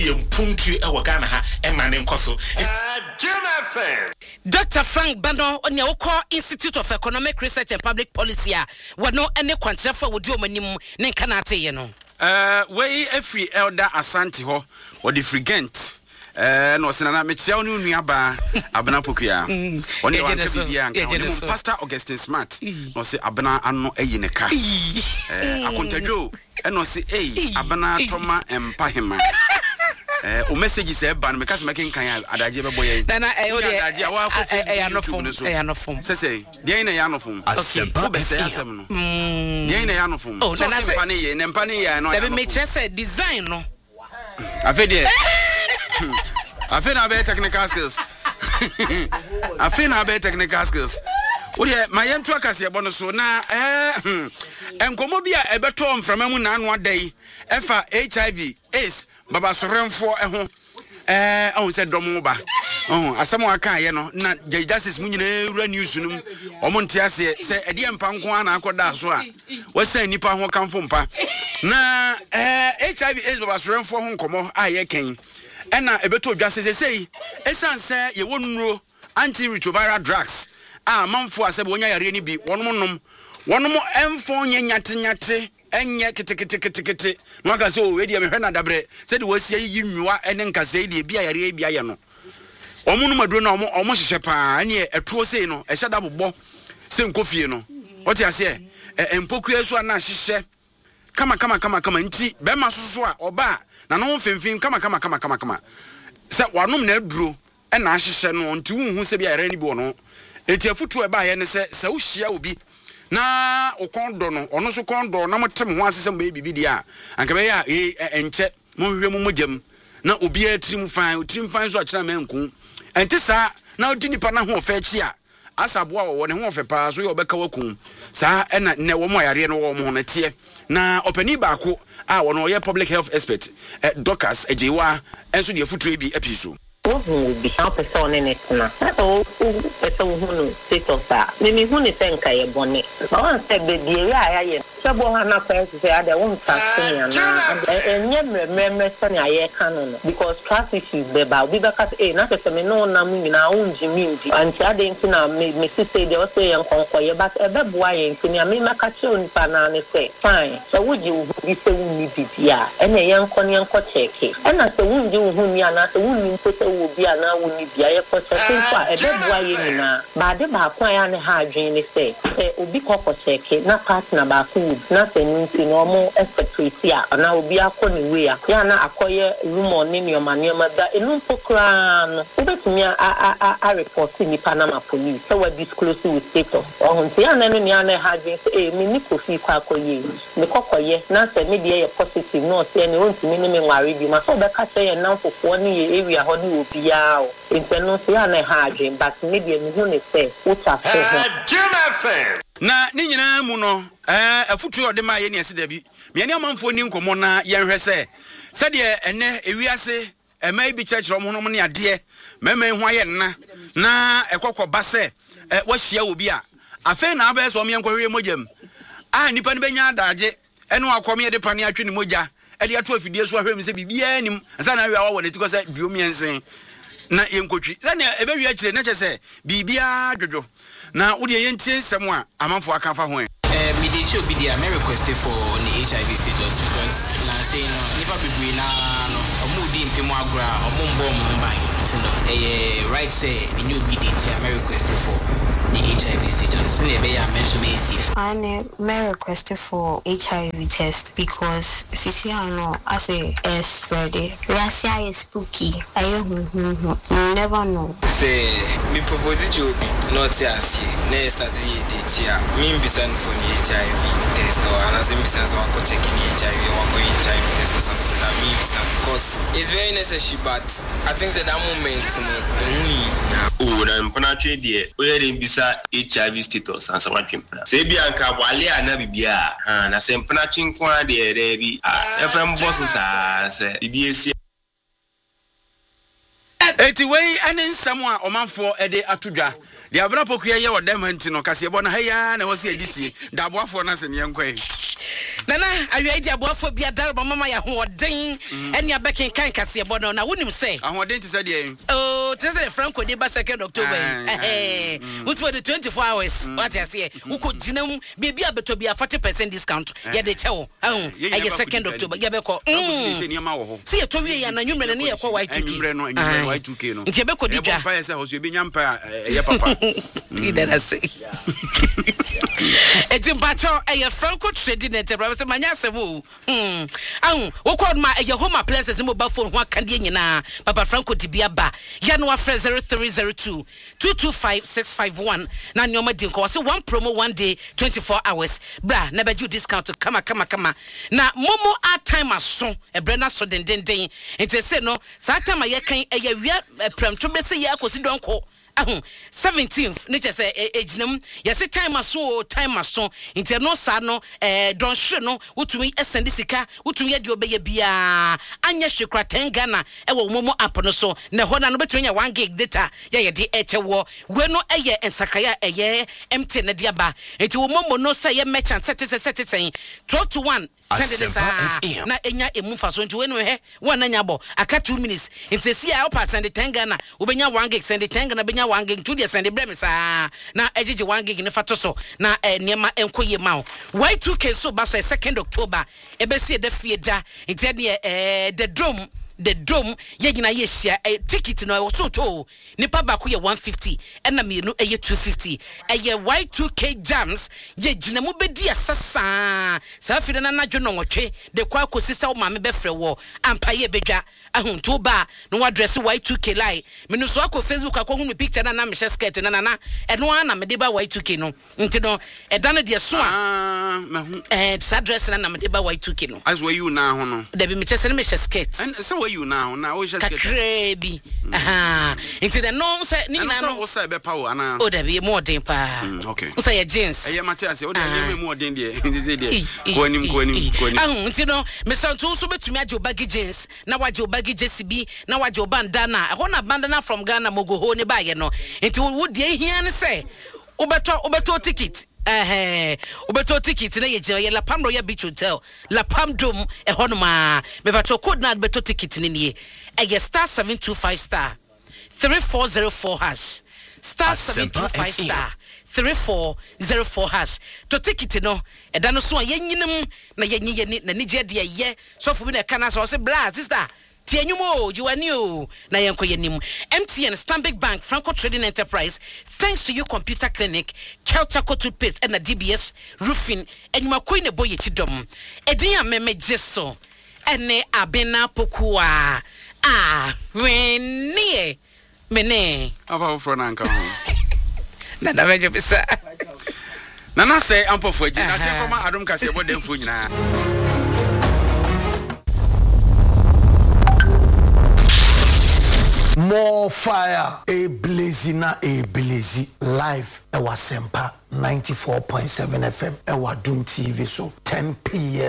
Yempuntu ewo Ghana ha emane nkoso. Dr. Frank Bano on your Institute of Economic Research and Public Policy wano ene kwantrefo wodi omanim ne kanate ye no. We every elder Asante ho or the frigant no senana metia onu nuaba abana pokuya oni wanka bibia nka Pastor Augustine Smart no se abana ano eyineka akontadwo eno se abana toma empahema o message say ban me kase making kan adaje bebo ye na adaje awa ko yanofom say dey na yanofom o be say asem no dey na yanofom so simpane ye ne mpane ye no ya me say design no afede afena be technical skills afena be technical skills odi my yentro akase ebo no so na enkomo bia ebeto mframa mu na anu adai efa HIV AIDS baba soremfo eho on said domo ba asem aka ye no na justice mu nyina ewura news num omo ntiase se ede empa nko ana akoda so a wasa nipa ho kanfo mpa na HIV AIDS baba soremfo ho nkomo aye kan ena ebeto justice sei esanse ye wonuro antiretroviral drugs manfo asebe wonya yare ni bi wonom emfo nyanyate enye kete no aka se o we dia me hwe na dabre se de wasia yi nwua ene nkase de bia yare bia ye no omunum aduro na omo hyehye pa ne etuo sei no ehye da bobbo se nkofie no wote ase empoku esu na hyehye kama nti be ma soso a oba na no mfimfim kama se wanom na aduro ena hyehye no nti hu se bia yare ni bi wono eti afutu eba ye ne se wo hia obi na okondo no ono so kondo na motem ho asese mba bibi dia anka be ya enche mo hwe mo mogam na obi atrim fan so akira manku enti sa na odi nipa na ho ofa chi a asaboa wo ne ho ofa pa so ye obeka waku sa ena ne wo mo yare no wo mo ho na tie na opani baako a wo no ye public health expert Doctors ejewa enso de afutu ebi episo will be how person in it now. Person who state of that. Maybe who is saying Kaya Bonnet. I want to say, baby, I trouble Hannah Prince say, I won't trust me and remember Sonia canon because trust issues the Baby because not as a no naming in our own Jimmy and Chading Mrs. say they also young conquer, but a bad boy in Kenya may make a show in Panana say, fine. So would you be so need ya and a young Konyan Kocheki and as the wound you whom you are not the woman put will be an hour with the air for a dead boy in but the Baquay and a hard dream say, Ubi Coco check, not partner about food, nothing in normal expectations, and I will be a corny way. Yana acquire room on in your manure, that a lump of crown. Over to me, I report in the Panama police, so we're disclosing with state of on Tiana and Yana having a minico fee quacoye, the cocoye, not a media positive, no, say any own to minimum worry, you must over catch a now for 1 year area, how do you be out? In Penosiana Harding, but maybe a million say, what's up? Na ni nyina mu no afutu ode ma ye ne ase da bi me ne amanfo ni nkomo na ye nhwe se de ene ewiase mai bi church ro mo no ne ade mema hu aye na ekokoba se wa hia obi a afa na aba so me enkohwe mogam nipa ne benya adaje ene akome de pane atwe ne moja de ato afidie so ahwe mi se bibia anim asa na awa wo ne tiko se duo miensen na yenkotwi sane ebewi akire na chese bibia dwodo na wode yentie nsem a amanfo aka fa ho me dey show be there me requested for the HIV status because na say no nipa bibiri na no omudi mpemu agora ombombo mbai so no right say me new be there me requested for the HIV status so be ya mention me safe and me requested for HIV test because sisi ano as a spread it racia is spooky ayo never know say me propose to be not ask next start date here me be send for the HIV test or another business or go checking HIV or go HIV test or something that me be send because it's very necessary but I think that moment na mpana trade we dey bisa HIV status and so what pimpana say bi anka wale ana bibia na say mpana chinkwa de bi FM boss sa say bibia eti wei ane nsam a omanfo ede atodwa de abra pokuye ye wodam hanti no kase bo na haya na wose edisie da aboafo na se ne yankwa Nana awie dia boafo bia darba mama ya hoden ene abekin kan kase bono na wonim say ahoden ti say dey oh this is Franco de ba 2nd October which for the 24 hours what you say uko ginam bia beto bia 40% discount ye de chewo aye 2nd October ye be ko se niam wo ho see to wie ya na nwumre ne ye ko Y2K no Y2K no nti be ko didwa e pa say ho so be nyampa ye papa didn't say eti mpacho eye Franco trading enterprise manya semu wo call ma eye home appliances mobile phone ho akande nyina papa Franco dibia ba ya no afre 0302 225 651 na nyoma di nko say one promo one day 24 hours bra na be discount kama na momo a time aso ebre na so den enti say no sa time ye kan eye wia premto be say ya akosi donko 17th nature say ejinam yesi time aso inti no sa no don hwe no wutumi send sika wutumi de obeye bia anya hwekra 10 Ghana e wo momo app no so na ho na no betumi nya 1 gig data ye de echewo we no eye ensakaya eye MTN na dia ba inti wo momo no say ye merchant set 12 to 1 send this na enya emufa so nti we no he wona nya bo aka 2 minutes inti see I pass send 10 Ghana obenya 1 gig send 10 Ghana benya 1 gig to the send brem sa na ejiji 1 gig ne fato so na niema enkoye ma Y2K so ba so 2nd October ebesi de fieda inti the dome ye gina ye share ticket no so to nipa ba ko ye 150 na me no ye 250 Y2K jams ye gina mu bedi asasa sa fi na na dwo no nwotwe de kwa akosisa wo ma me befre wo ampa ye bedwa ahunto ba no address Y2K lie me no so akọ Facebook akọ hu me picture na me share skirt na eno na me de ba Y2K no nti no eda na de so a address na me de ba Y2K no as where you now ho no de be me chese me share skirt and so where you now we share skirt crazy nti de no say ni na no o say be pa wo ana o de be more den pa okay o say jeans eye Matias o de nye more den de nti de ko anim nti no me santo so betumi age obagi jeans na waje obagi jesibi na waje bandana ho na bandana from Ghana mogo ho ne baye no nti wo de hia ne say obeto ticket obeto ticket na ye La Pam Royal Beach Hotel La Pam Dome e honoma me bato code na beto ticket ni nie eye star 725 star 3404 hash star 725 star 3404 hash to ticket no eda no so yenyinum na yenyi na nije de ye so fu bi na kana so bra sister Tianyumo, Juanio, Nayankoyanim, MTN, Stanbic Bank, Franco Trading Enterprise, thanks to you Computer Clinic, Kelchaco Toothpaste, and the DBS Roofing, and Makwine Boye Chidom, Edia Meme Jesso, Ene Abena Pokua, Rene, Mene. Ava Frananka. Nana Veja Pisa. Nana say, Ampo for Jina, say, Come, I don't care about them for you. More fire, a blazing, live, Ewa Sempa 94.7 FM, Ewa Doom TV, so 10 p.m.